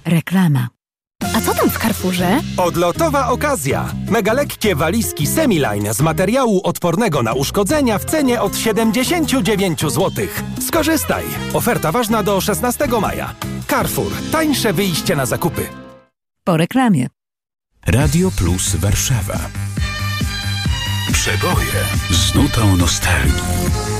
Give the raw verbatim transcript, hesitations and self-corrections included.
Reklama. A co tam w Carrefourze? Odlotowa okazja! Mega lekkie walizki Semiline z materiału odpornego na uszkodzenia w cenie od siedemdziesiąt dziewięć złotych. Skorzystaj! Oferta ważna do szesnastego maja. Carrefour. Tańsze wyjście na zakupy. Po reklamie. Radio Plus Warszawa. Przeboje z nutą nostalgii.